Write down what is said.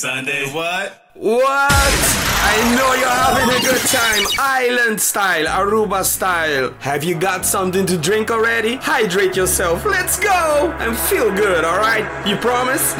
Sunday what? What? I know you're having a good time. Island style, Aruba style. Have you got something to drink already? Hydrate yourself. Let's go and feel good, alright? You promise?